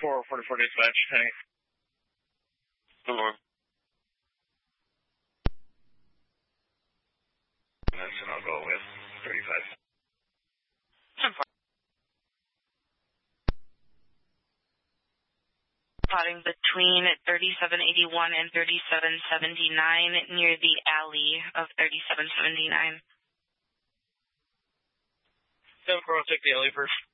444 dispatch. Hey. Good Lord. And I'll go with 35. Spotting between 3781 and 3779 near the alley of 3779. 7-4, I'll take the alley first.